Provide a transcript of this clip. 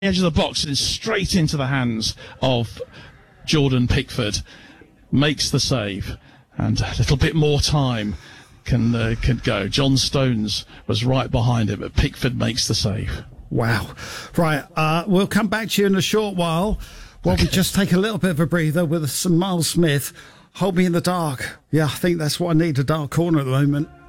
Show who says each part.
Speaker 1: edge of the box and straight into the hands of Jordan Pickford. Makes the save, and a little bit more time can go. John Stones was right behind him, but Pickford makes the save.
Speaker 2: Wow. Right, we'll come back to you in a short while we just take a little bit of a breather with some Miles Smith. Hold Me in the Dark. Yeah, I think that's what I need, a dark corner at the moment.